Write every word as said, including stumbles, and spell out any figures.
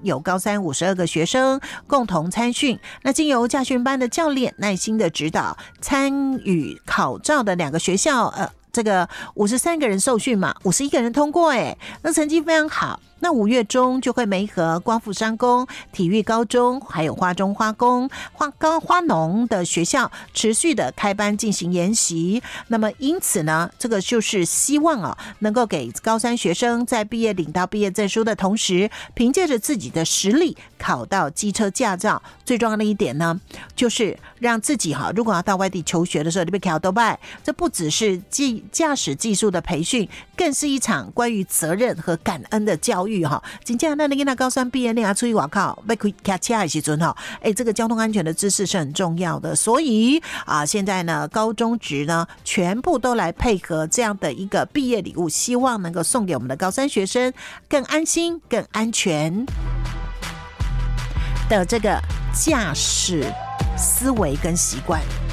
有高三五十二个学生共同参训。那经由驾训班的教练耐心的指导，参与考照的两个学校，呃，这个五十三个人受训嘛，五十一个人通过，哎，那成绩非常好。那五月中就会媒合光复商工、体育高中，还有花中花工、花高花农的学校持续的开班进行研习。那么因此呢，这个就是希望啊，能够给高三学生在毕业领到毕业证书的同时，凭借着自己的实力考到机车驾照。最重要的一点呢，就是让自己哈，如果要到外地求学的时候，你被考到拜，这不只是技驾驶技术的培训，更是一场关于责任和感恩的教育。真正那你那高三毕业，你要出去外口要开车的时阵哈，哎，这个交通安全的知识是很重要的。所以啊，现在呢，高中职呢，全部都来配合这样的一个毕业礼物，希望能够送给我们的高三学生更安心、更安全的这个驾驶思维跟习惯。